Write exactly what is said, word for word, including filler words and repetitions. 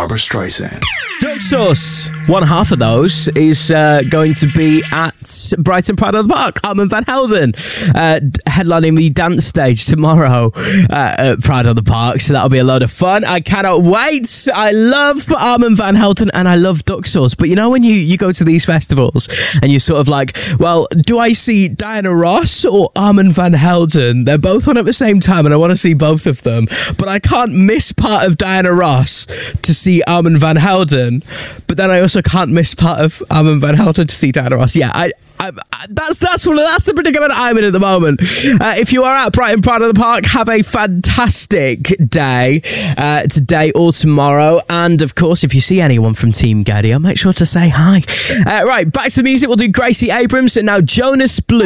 Barbara Streisand. Duck Sauce, one half of those, is uh, going to be at Brighton Pride of the Park. Armand Van Helden uh, headlining the dance stage tomorrow uh, at Pride of the Park, so that'll be a load of fun. I cannot wait. I love Armand Van Helden and I love Duck Sauce, but you know when you, you go to these festivals and you're sort of like, well, do I see Diana Ross or Armand Van Helden? They're both on at the same time and I want to see both of them, but I can't miss part of Diana Ross to see Armand Van Helden, but then I also can't miss part of Armand Van Helden to see Diana Ross. Yeah, I, I, I that's that's what that's the predicament I'm in at the moment. Uh, if you are at Brighton Pride of the Park, have a fantastic day uh, today or tomorrow, and of course, if you see anyone from Team Gadio, make sure to say hi. Uh, right, back to the music. We'll do Gracie Abrams and now Jonas Blue.